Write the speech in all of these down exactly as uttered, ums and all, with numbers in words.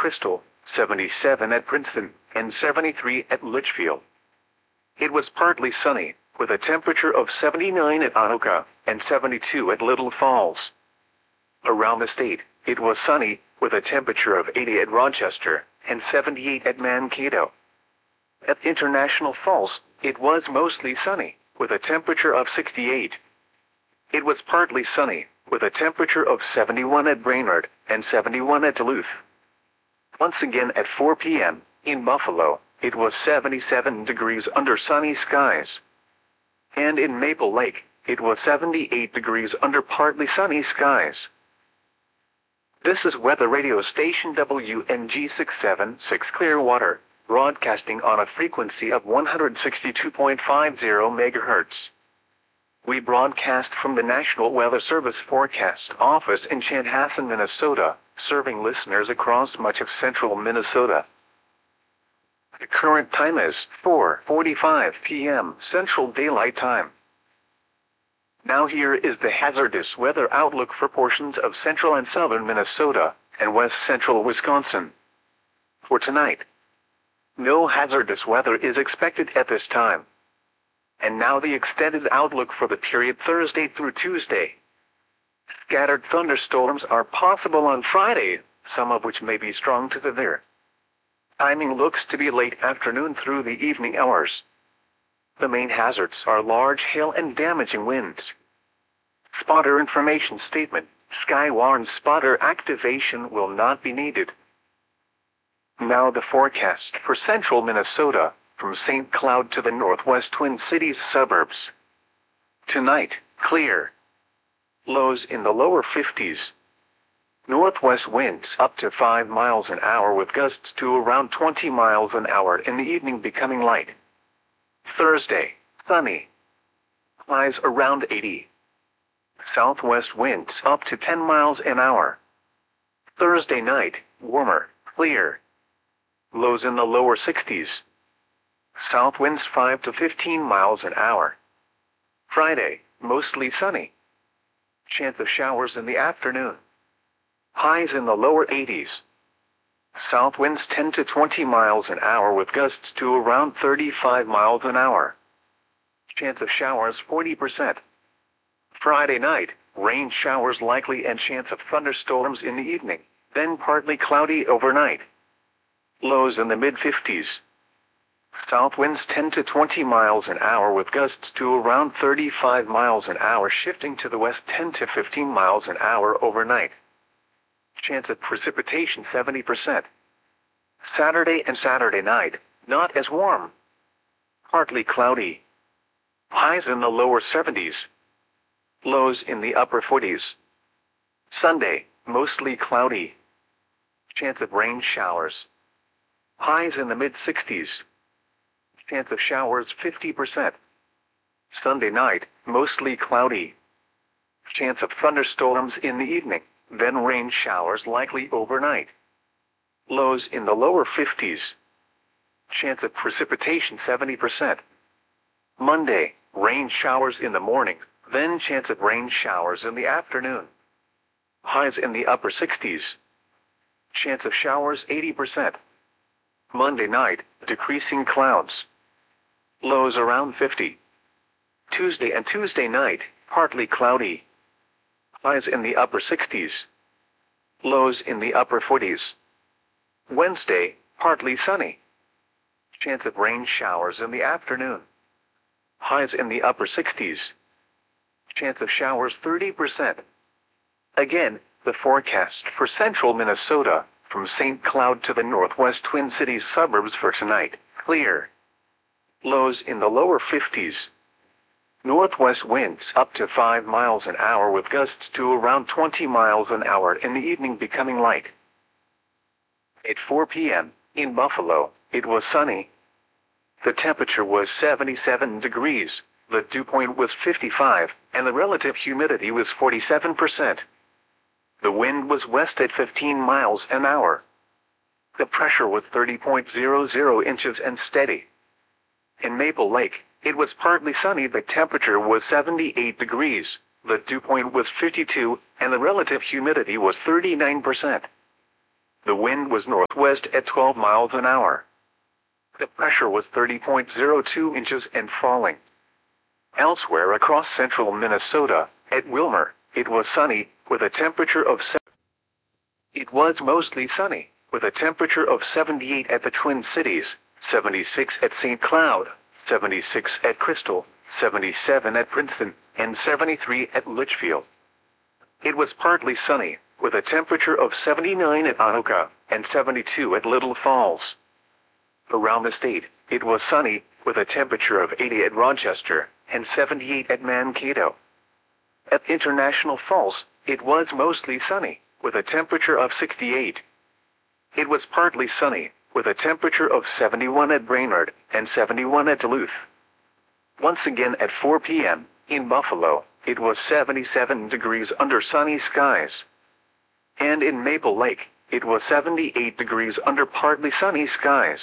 Crystal, seventy-seven at Princeton, and seventy-three at Litchfield. It was partly sunny, with a temperature of seventy-nine at Anoka, and seventy-two at Little Falls. Around the state, it was sunny, with a temperature of eighty at Rochester, and seventy-eight at Mankato. At International Falls, it was mostly sunny, with a temperature of sixty-eight. It was partly sunny, with a temperature of seventy-one at Brainerd, and seventy-one at Duluth. Once again at four p m, in Buffalo, it was seventy-seven degrees under sunny skies. And in Maple Lake, it was seventy-eight degrees under partly sunny skies. This is weather radio station W N G six seven six Clearwater, broadcasting on a frequency of one hundred sixty-two point five zero megahertz. We broadcast from the National Weather Service Forecast Office in Chanhassen, Minnesota, serving listeners across much of central Minnesota. The current time is four forty-five p m Central Daylight Time. Now here is the hazardous weather outlook for portions of central and southern Minnesota, and west central Wisconsin. For tonight, no hazardous weather is expected at this time. And now the extended outlook for the period Thursday through Tuesday. Scattered thunderstorms are possible on Friday, some of which may be strong to the severe. Timing looks to be late afternoon through the evening hours. The main hazards are large hail and damaging winds. Spotter information statement: Skywarn spotter activation will not be needed. Now the forecast for central Minnesota, from Saint Cloud to the northwest Twin Cities suburbs. Tonight, clear. Lows in the lower fifties. Northwest winds up to five miles an hour with gusts to around twenty miles an hour in the evening becoming light. Thursday, sunny. Highs around eighty. Southwest winds up to ten miles an hour. Thursday night, warmer, clear. Lows in the lower sixties. South winds five to fifteen miles an hour. Friday, mostly sunny. Chance of showers in the afternoon. Highs in the lower eighties. South winds ten to twenty miles an hour with gusts to around thirty-five miles an hour. Chance of showers forty percent. Friday night, rain showers likely and chance of thunderstorms in the evening, then partly cloudy overnight. Lows in the mid-fifties. South winds ten to twenty miles an hour with gusts to around thirty-five miles an hour shifting to the west ten to fifteen miles an hour overnight. Chance of precipitation seventy percent. Saturday and Saturday night, not as warm. Partly cloudy. Highs in the lower seventies. Lows in the upper forties. Sunday, mostly cloudy. Chance of rain showers. Highs in the mid-sixties. Chance of showers fifty percent. Sunday night, mostly cloudy. Chance of thunderstorms in the evening, then rain showers likely overnight. Lows in the lower fifties. Chance of precipitation seventy percent. Monday, rain showers in the morning, then chance of rain showers in the afternoon. Highs in the upper sixties. Chance of showers eighty percent. Monday night, decreasing clouds. Lows around fifty. Tuesday and Tuesday night, partly cloudy. Highs in the upper sixties. Lows in the upper forties. Wednesday, partly sunny. Chance of rain showers in the afternoon. Highs in the upper sixties. Chance of showers thirty percent. Again, the forecast for central Minnesota, from Saint Cloud to the northwest Twin Cities suburbs for tonight, clear. Lows in the lower fifties. Northwest winds up to five miles an hour with gusts to around twenty miles an hour in the evening becoming light. At four p m, in Buffalo, it was sunny. The temperature was seventy-seven degrees, the dew point was fifty-five, and the relative humidity was forty-seven percent. The wind was west at fifteen miles an hour. The pressure was thirty point zero zero inches and steady. In Maple Lake, it was partly sunny. The temperature was seventy-eight degrees, the dew point was fifty-two, and the relative humidity was thirty-nine percent. The wind was northwest at twelve miles an hour. The pressure was thirty point zero two inches and falling. Elsewhere across central Minnesota, at Wilmer, it was sunny, with a temperature of seven. It was mostly sunny, with a temperature of seventy-eight at the Twin Cities, seventy-six at Saint Cloud, seventy-six at Crystal, seventy-seven at Princeton, and seventy-three at Litchfield. It was partly sunny, with a temperature of seventy-nine at Anoka, and seventy-two at Little Falls. Around the state, it was sunny, with a temperature of eighty at Rochester, and seventy-eight at Mankato. At International Falls, it was mostly sunny, with a temperature of sixty-eight. It was partly sunny, with a temperature of seventy-one at Brainerd, and seventy-one at Duluth. Once again at four p m, in Buffalo, it was seventy-seven degrees under sunny skies. And in Maple Lake, it was seventy-eight degrees under partly sunny skies.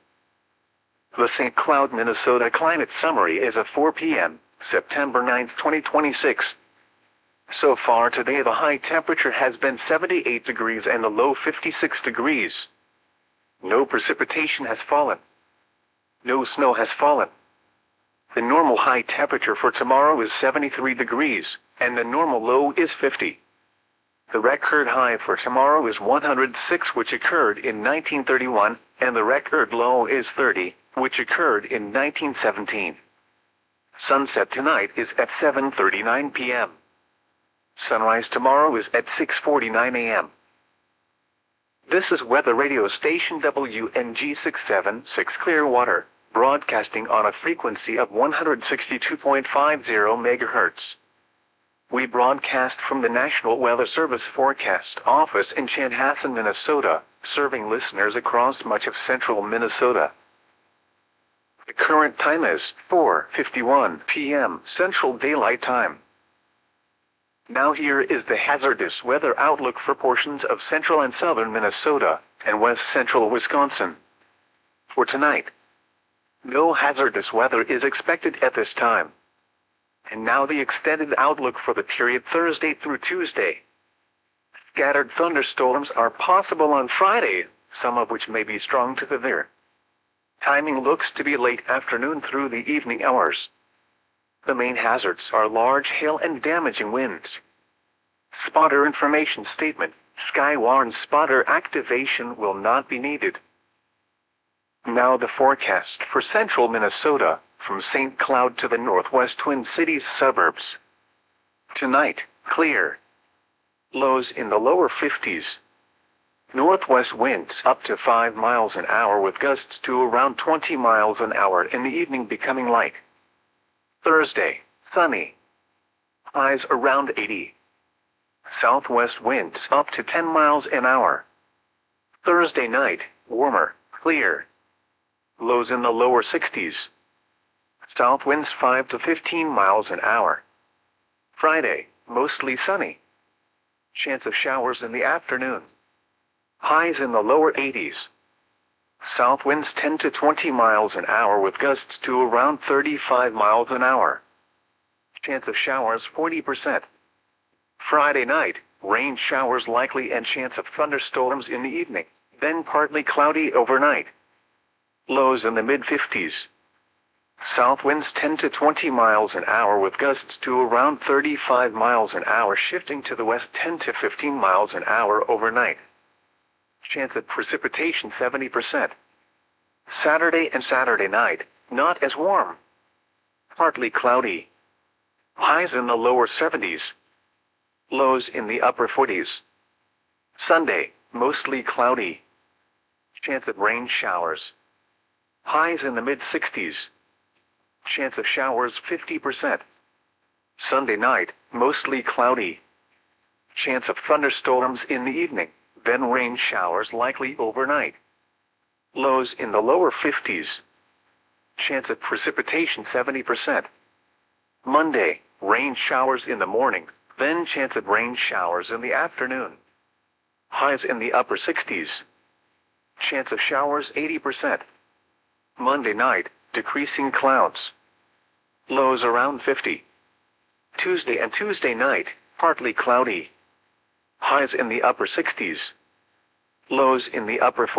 The Saint Cloud, Minnesota Climate Summary is at four p m, September ninth, twenty twenty-six. So far today the high temperature has been seventy-eight degrees and the low fifty-six degrees. No precipitation has fallen. No snow has fallen. The normal high temperature for tomorrow is seventy-three degrees, and the normal low is fifty. The record high for tomorrow is one hundred six, which occurred in nineteen thirty-one, and the record low is thirty, which occurred in nineteen seventeen. Sunset tonight is at seven thirty-nine p m Sunrise tomorrow is at six forty-nine a m This is weather radio station W N G six seven six Clearwater, broadcasting on a frequency of one hundred sixty-two point five zero megahertz. We broadcast from the National Weather Service Forecast Office in Chanhassen, Minnesota, serving listeners across much of central Minnesota. The current time is four fifty-one p m Central Daylight Time. Now here is the hazardous weather outlook for portions of central and southern Minnesota, and west central Wisconsin. For tonight, no hazardous weather is expected at this time. And now the extended outlook for the period Thursday through Tuesday. Scattered thunderstorms are possible on Friday, some of which may be strong to severe. Timing looks to be late afternoon through the evening hours. The main hazards are large hail and damaging winds. Spotter information statement: Skywarn spotter activation will not be needed. Now the forecast for central Minnesota, from Saint Cloud to the northwest Twin Cities suburbs. Tonight, clear. Lows in the lower fifties. Northwest winds up to five miles an hour with gusts to around twenty miles an hour, in the evening becoming light. Thursday, sunny. Highs around eighty. Southwest winds up to ten miles an hour. Thursday night, warmer, clear. Lows in the lower sixties. South winds five to fifteen miles an hour. Friday, mostly sunny. Chance of showers in the afternoon. Highs in the lower eighties. South winds ten to twenty miles an hour with gusts to around thirty-five miles an hour. Chance of showers forty percent. Friday night, rain showers likely and chance of thunderstorms in the evening, then partly cloudy overnight. Lows in the mid-fifties. South winds ten to twenty miles an hour with gusts to around thirty-five miles an hour, shifting to the west ten to fifteen miles an hour overnight. Chance of precipitation seventy percent. Saturday and Saturday night, not as warm. Partly cloudy. Highs in the lower seventies. Lows in the upper forties. Sunday, mostly cloudy. Chance of rain showers. Highs in the mid-sixties. Chance of showers fifty percent. Sunday night, mostly cloudy. Chance of thunderstorms in the evening, then rain showers likely overnight. Lows in the lower fifties. Chance of precipitation seventy percent. Monday, rain showers in the morning, then chance of rain showers in the afternoon. Highs in the upper sixties. Chance of showers eighty percent. Monday night, decreasing clouds. Lows around fifty. Tuesday and Tuesday night, partly cloudy. Highs in the upper sixties. Lows in the upper